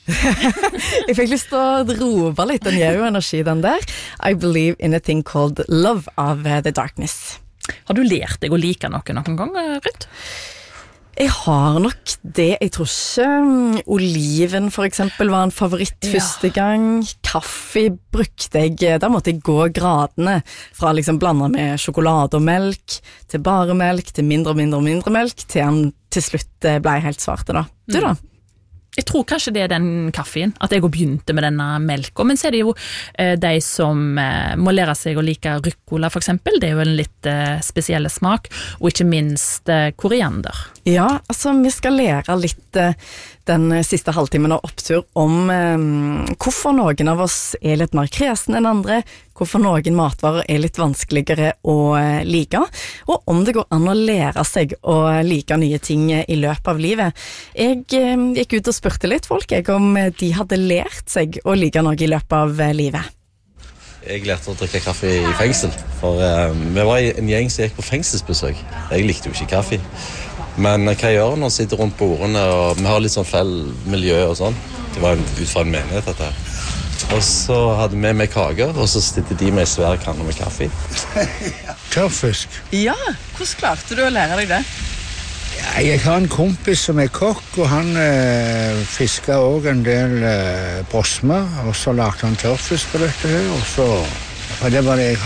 Jeg fikk lyst til å rope litt den gir jo energi den der. I Believe in a Thing Called Love av The Darkness. Har du lært deg å like noen gang, Ruth? Jeg har nok det. Jeg tror ikke oliven for eksempel var en favoritt første gang. Kaffe brukte jeg, der måtte jeg gå gradene fra liksom blande med sjokolade og melk, til bare melk, til mindre melk, til han til slutt ble helt svarte da. Du da? Jeg tror kanskje det den kaffen, at jeg begynte med denne melka, men så det jo de som må lære seg å like rucola for eksempel, det jo en litt spesielle smak, og ikke minst koriander. Ja, altså vi skal lære litt den siste halvtimen av opptur om hvorfor noen av oss litt mer kresen enn andre, hvorfor noen matvarer litt vanskeligere å like, og om det går an å lære seg å like nye ting i løpet av livet. Jeg gikk ut og spurte litt folk om de hadde lært seg å like noe i løpet av livet. Jeg lærte å drikke kaffe i fengsel, for vi var en gjeng som gikk på fengselsbesøk. Jeg likte jo ikke kaffe. Men hva jeg gjør når jeg sitter rundt bordene, og vi har litt sånn fell miljø og sånn. Det var ut fra en menighet dette her. Og så hadde vi med kager, og så stilte de med en svær kanne med kaffe. Tørrfisk. Ja, hvordan klarte du å lære deg det? Ja, jeg har en kompis som kokk, og han fisket også en del brosmer, og så lagde han tørrfisk på dette her, og så... Og det var det jeg